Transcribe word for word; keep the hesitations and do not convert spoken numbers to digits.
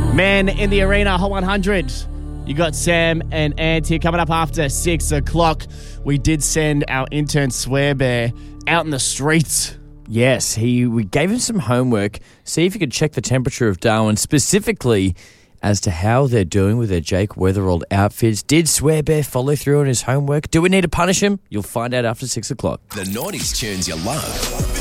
Man in the Arena, Hot one hundred. You got Sam and Ant here coming up after six o'clock. We did send our intern Swear Bear out in the streets. Yes, he. we gave him some homework. See if you could check the temperature of Darwin, specifically as to how they're doing with their Jake Weatherald outfits. Did Swear Bear follow through on his homework? Do we need to punish him? You'll find out after six o'clock. The noughties tunes you love.